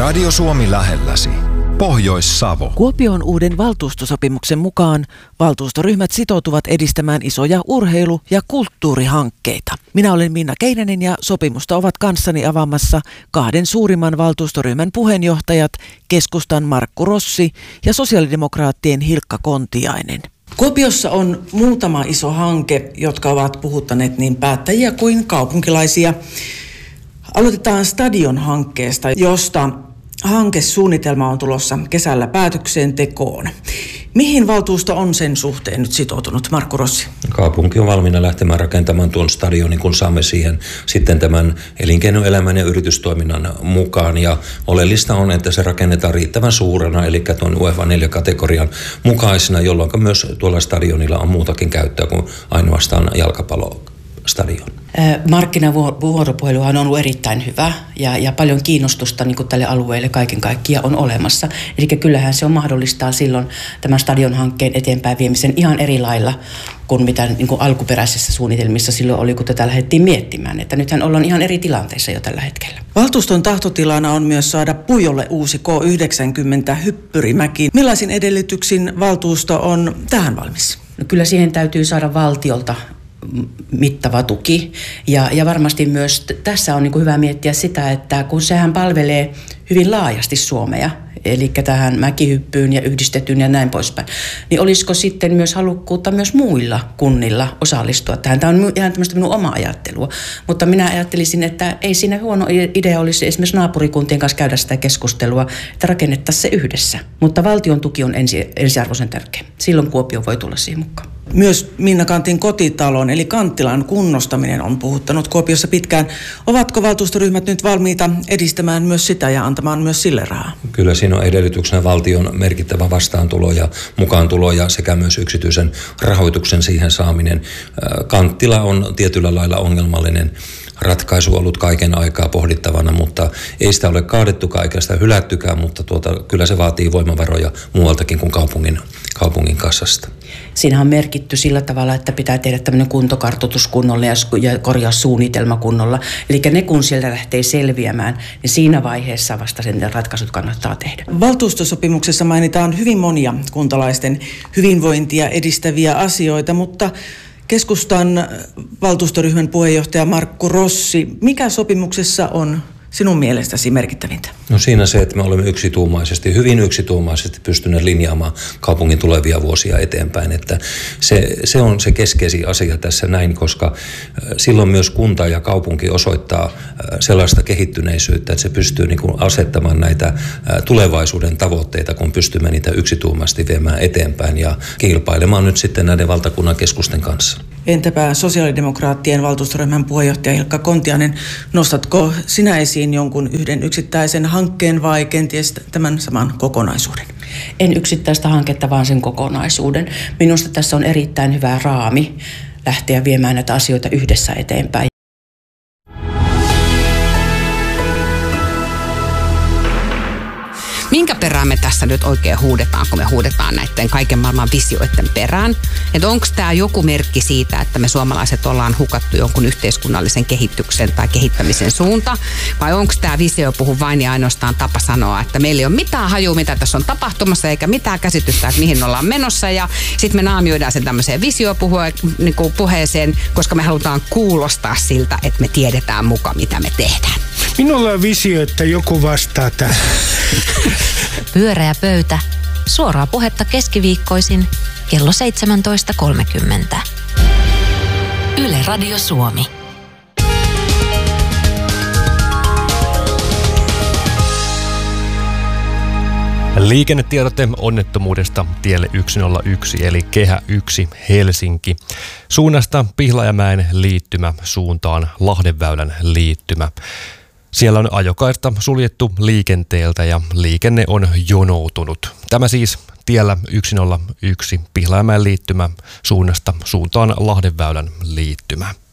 Radio Suomi lähelläsi. Pohjois-Savo. Kuopion uuden valtuustosopimuksen mukaan valtuustoryhmät sitoutuvat edistämään isoja urheilu- ja kulttuurihankkeita. Minä olen Minna Keinänen ja sopimusta ovat kanssani avaamassa kahden suurimman valtuustoryhmän puheenjohtajat, keskustan Markku Rossi ja sosiaalidemokraattien Hilkka Kontiainen. Kuopiossa on muutama iso hanke, jotka ovat puhuttaneet niin päättäjiä kuin kaupunkilaisia. Aloitetaan stadion-hankkeesta, josta hankesuunnitelma on tulossa kesällä päätöksentekoon. Mihin valtuusto on sen suhteen nyt sitoutunut, Markku Rossi? Kaupunki on valmiina lähtemään rakentamaan tuon stadionin, kun saamme siihen sitten tämän elinkeinoelämän ja yritystoiminnan mukaan. Ja oleellista on, että se rakennetaan riittävän suurena, eli tuon UEFA 4-kategorian mukaisena, jolloin myös tuolla stadionilla on muutakin käyttöä kuin ainoastaan jalkapallostadion. Markkinavuoropuheluhan on ollut erittäin hyvä ja paljon kiinnostusta niin kuin tälle alueelle kaiken kaikkiaan on olemassa. Eli kyllähän se on mahdollistaa silloin tämän stadionhankkeen eteenpäin viemisen ihan eri lailla kuin mitä niin kuin alkuperäisessä suunnitelmissa silloin oli, kun tätä lähdettiin miettimään. Että nythän ollaan ihan eri tilanteissa jo tällä hetkellä. Valtuuston tahtotilana on myös saada Pujolle uusi K90 hyppyrimäki. Millaisin edellytyksin valtuusto on tähän valmis? No kyllä siihen täytyy saada valtiolta mittava tuki. Ja varmasti myös tässä on niin kuin hyvä miettiä sitä, että kun sehän palvelee hyvin laajasti Suomea, eli tähän mäkihyppyyn ja yhdistetyn ja näin poispäin, niin olisiko sitten myös halukkuutta myös muilla kunnilla osallistua tähän? Tämä on ihan tämmöistä minun omaa ajattelua, mutta minä ajattelisin, että ei siinä huono idea olisi esimerkiksi naapurikuntien kanssa käydä sitä keskustelua, että rakennettaisiin se yhdessä. Mutta valtion tuki on ensiarvoisen tärkeä. Silloin Kuopio voi tulla siihen mukaan. Myös Minna Kantin kotitalon eli Kanttilan kunnostaminen on puhuttanut Kuopiossa pitkään. Ovatko valtuustoryhmät nyt valmiita edistämään myös sitä ja antamaan myös sille rahaa? Kyllä siinä on edellytyksenä valtion merkittävä vastaantulo ja mukaantulo ja sekä myös yksityisen rahoituksen siihen saaminen. Kanttila on tietyllä lailla ongelmallinen ratkaisu ollut kaiken aikaa pohdittavana, mutta ei sitä ole kaadettukaan eikä sitä hylättykään, mutta kyllä se vaatii voimavaroja muualtakin kuin kaupungin kassasta. Siinä on merkitty sillä tavalla, että pitää tehdä tämmöinen kuntokartoitus kunnolla ja korjaussuunnitelma kunnolla. Eli ne kun sieltä lähtee selviämään, niin siinä vaiheessa vasta sen ratkaisut kannattaa tehdä. Valtuustosopimuksessa mainitaan hyvin monia kuntalaisten hyvinvointia edistäviä asioita, mutta keskustan valtuustoryhmän puheenjohtaja Markku Rossi, mikä sopimuksessa on sinun mielestäsi merkittävintä? No siinä se, että me olemme hyvin yksituumaisesti pystyneet linjaamaan kaupungin tulevia vuosia eteenpäin. Että se on se keskeisin asia tässä näin, koska silloin myös kunta ja kaupunki osoittaa sellaista kehittyneisyyttä, että se pystyy niin kuin asettamaan näitä tulevaisuuden tavoitteita, kun pystymme niitä yksituumaisesti viemään eteenpäin ja kilpailemaan nyt sitten näiden valtakunnan keskusten kanssa. Entäpä sosiaalidemokraattien valtuustoryhmän puheenjohtaja Hilkka Kontiainen, nostatko sinä esiin jonkun yhden yksittäisen hankkeen vai kenties tämän saman kokonaisuuden? En yksittäistä hanketta, vaan sen kokonaisuuden. Minusta tässä on erittäin hyvä raami lähteä viemään näitä asioita yhdessä eteenpäin. Minkä perään me tässä nyt oikein huudetaan, kun me huudetaan näiden kaiken maailman visioiden perään? Että onko tämä joku merkki siitä, että me suomalaiset ollaan hukattu jonkun yhteiskunnallisen kehityksen tai kehittämisen suunta? Vai onko tämä visio puhu vain ja ainoastaan tapa sanoa, että meillä ei ole mitään hajua, mitä tässä on tapahtumassa, eikä mitään käsitystä, että mihin ollaan menossa. Ja sitten me naamioidaan sen tämmöiseen visiopuheeseen, koska me halutaan kuulostaa siltä, että me tiedetään mukaan, mitä me tehdään. Minulla on visio, että joku vastaa tähän. Pyöreä pöytä. Suoraa puhetta keskiviikkoisin kello 17.30. Yle Radio Suomi. Liikennetiedote onnettomuudesta tielle 101 eli Kehä 1 Helsinki. Suunnasta Pihlajamäen liittymä suuntaan Lahdenväylän liittymä. Siellä on ajokaista suljettu liikenteeltä ja liikenne on jonoutunut. Tämä siis tiellä 101 Pihlajamäen liittymä suunnasta suuntaan Lahdenväylän liittymä.